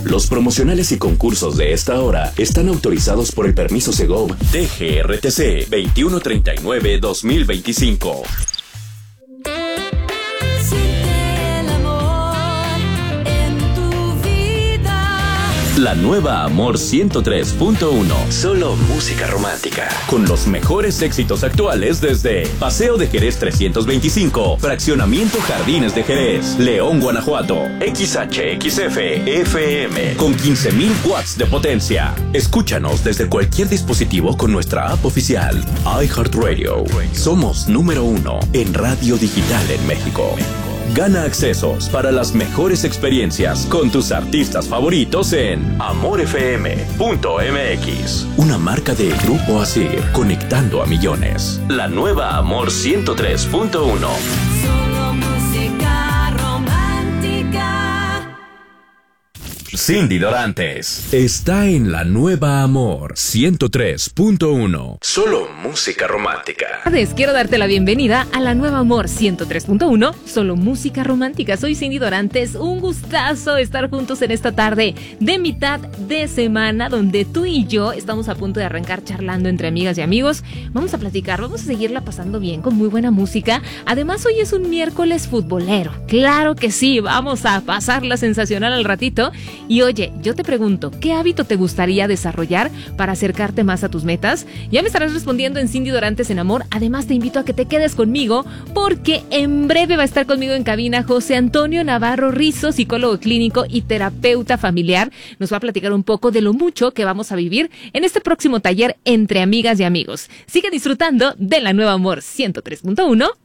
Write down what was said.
Los promocionales y concursos de esta hora están autorizados por el permiso Segov DGRTC 2139-2025. La nueva Amor 103.1. Solo música romántica. Con los mejores éxitos actuales desde Paseo de Jerez 325, Fraccionamiento Jardines de Jerez, León, Guanajuato. XHXF FM con 15,000 watts de potencia. Escúchanos desde cualquier dispositivo con nuestra app oficial. iHeartRadio. Somos número 1 en radio digital en México. Gana accesos para las mejores experiencias con tus artistas favoritos en amorfm.mx. Una marca de Grupo Asir, conectando a millones. La nueva Amor 103.1. Solo música romántica. Cindy Dorantes está en la nueva Amor 103.1. Solo música romántica. Quiero darte la bienvenida a la nueva Amor 103.1, solo música romántica. Soy Cindy Dorantes, un gustazo estar juntos en esta tarde de mitad de semana, donde tú y yo estamos a punto de arrancar charlando entre amigas y amigos. Vamos a platicar, vamos a seguirla pasando bien con muy buena música. Además, hoy es un miércoles futbolero. Claro que sí, vamos a pasarla sensacional al ratito. Y oye, yo te pregunto, ¿qué hábito te gustaría desarrollar para acercarte más a tus metas? Ya me estarás respondiendo en Cindy Dorantes en Amor. Además, te invito a que te quedes conmigo porque en breve va a estar conmigo en cabina José Antonio Navarro Rizo, psicólogo clínico y terapeuta familiar. Nos va a platicar un poco de lo mucho que vamos a vivir en este próximo taller entre amigas y amigos. Sigue disfrutando de la nueva Amor 103.1.